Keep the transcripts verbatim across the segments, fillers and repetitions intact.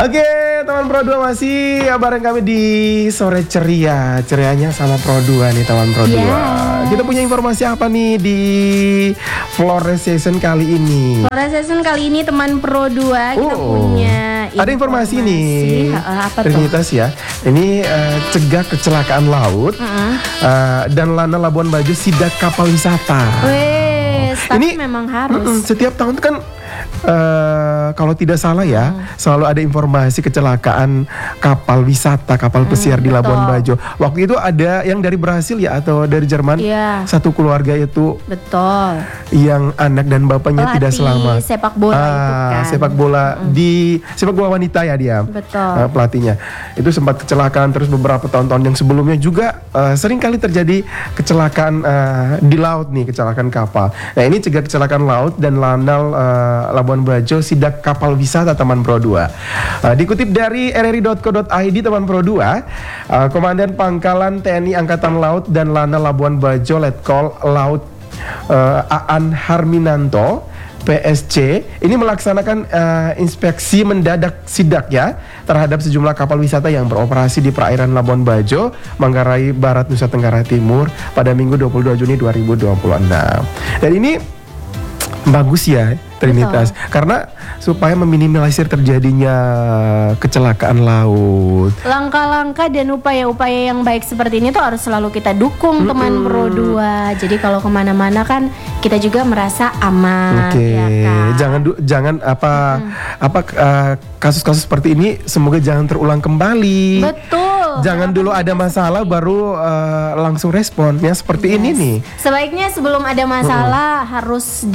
Oke, teman Pro dua masih bareng kami di sore ceria. Cerianya sama Pro dua nih, teman Pro dua. Yes. Kita punya informasi apa nih di Flores Season kali ini? Flores Season kali ini teman Pro dua kita Oh, punya ada informasi nih. Uh, apa tuh? Ternyata sih ya, ini uh, cegah kecelakaan laut Uh-uh. uh, dan Lana Labuan Bajo sidak kapal wisata. Wes, tapi Ini, memang harus. Mm-mm, setiap tahun kan uh, kalau tidak salah ya, Hmm. selalu ada informasi kecelakaan kapal wisata, kapal pesiar di betul. Labuan Bajo. Waktu itu ada yang dari Brasil ya atau dari Jerman, Iya. satu keluarga itu Betul. yang anak dan bapaknya Pelatih tidak selamat. sepak bola Ah, itu kan. sepak bola di sepak bola wanita ya dia. Betul. Uh, pelatihnya itu sempat kecelakaan, terus beberapa tahun-tahun yang sebelumnya juga uh, sering kali terjadi kecelakaan uh, di laut nih, kecelakaan kapal. Nah ini cegah kecelakaan laut dan Lanal uh, Labuan Bajo sidak kapal wisata teman Pro dua. Uh, dikutip dari r r i dot co dot i d teman Pro dua, uh, Komandan Pangkalan T N I Angkatan Laut dan Lanal Labuan Bajo Letkol Laut uh, Aan Harminanto P S C ini melaksanakan uh, inspeksi mendadak sidak ya terhadap sejumlah kapal wisata yang beroperasi di perairan Labuan Bajo, Manggarai Barat, Nusa Tenggara Timur pada Minggu dua puluh dua Juni dua ribu dua puluh enam. Dan ini bagus ya Trinitas, Betul. karena supaya meminimalisir terjadinya kecelakaan laut. Langkah-langkah dan upaya-upaya yang baik seperti ini tuh harus selalu kita dukung teman Pro dua. Jadi kalau kemana-mana kan kita juga merasa aman. Oke, Ya kan? jangan du- jangan apa apa uh, kasus-kasus seperti ini semoga jangan terulang kembali. Betul. Jangan dulu ada masalah baru uh, langsung respon ya seperti Yes. ini nih. Sebaiknya sebelum ada masalah harus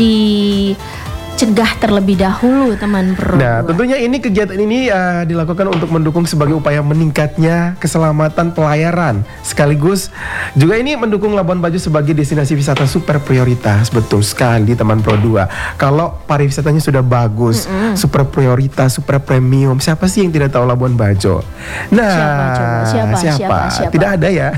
dicegah terlebih dahulu teman Pro Nah, dua. tentunya ini kegiatan ini uh, dilakukan untuk mendukung sebagai upaya meningkatnya keselamatan pelayaran. Sekaligus juga ini mendukung Labuan Bajo sebagai destinasi wisata super prioritas. Betul sekali teman Pro dua. Kalau pariwisatanya sudah bagus, Mm-mm. super prioritas, super premium, siapa sih yang tidak tahu Labuan Bajo? Nah, Siapa coba? Siapa? Siapa? Siapa? Tidak ada ya.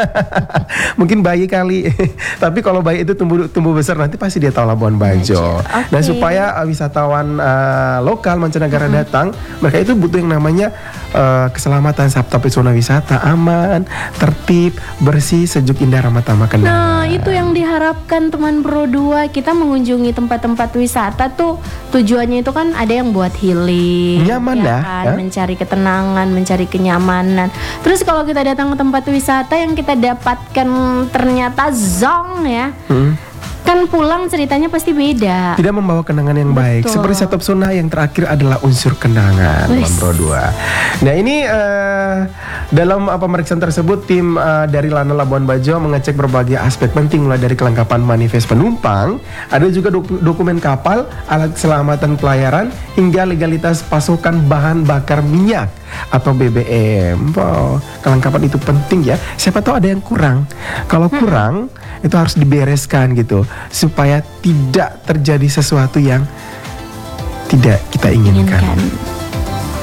Mungkin bayi kali. Tapi kalau bayi itu tumbuh tumbuh besar nanti pasti dia tahu Labuan Bajo. Oke. Dan supaya uh, wisatawan uh, lokal mancanegara datang, mereka itu butuh yang namanya uh, keselamatan sabta pesona wisata, aman, tertib, bersih, sejuk, indah, ramah tamah kenal. Nah, itu yang diharapkan teman Pro dua. Kita mengunjungi tempat-tempat wisata tuh tujuannya itu kan ada yang buat healing, Nyaman ya dah, kan? ya. Mencari ketenangan, mencari kenyamanan. Terus kalau kita datang ke tempat wisata yang kita dapatkan ternyata zong ya. Hmm. Kan pulang ceritanya pasti beda. Tidak membawa kenangan yang baik. Betul. Seperti satu pesona yang terakhir adalah unsur kenangan Wis. teman Pro dua. Nah ini uh, dalam uh, pemeriksaan tersebut tim uh, dari Lanal Labuan Bajo mengecek berbagai aspek penting mulai dari kelengkapan manifest penumpang, ada juga dok- dokumen kapal, alat keselamatan pelayaran hingga legalitas pasokan bahan bakar minyak atau B B M. Wow, kelengkapan itu penting ya. Siapa tahu ada yang kurang. Kalau kurang itu harus dibereskan gitu supaya tidak terjadi sesuatu yang tidak kita inginkan. Inginkan.